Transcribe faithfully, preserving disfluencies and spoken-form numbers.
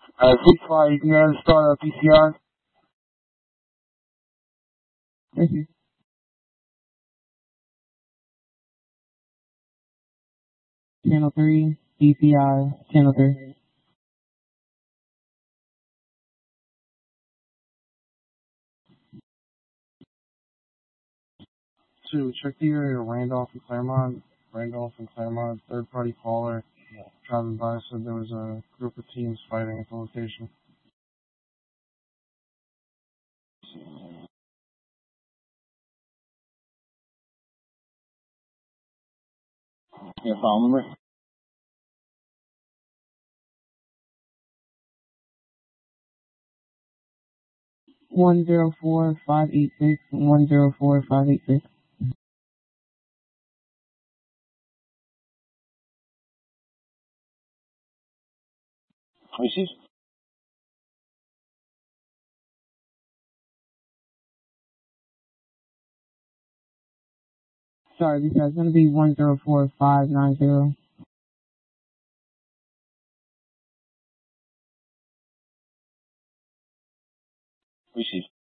Uh, six fly, you can go ahead and start a P C R. Thank you. Channel three, D C I, channel three. Two, check the area of Randolph and Claremont. Randolph and Claremont, third party caller. Driving by said there was a group of teams fighting at the location. Your phone number? One zero four five eight six one zero four five eight six. Received. Sorry, this is going to be one zero four five nine zero. Received.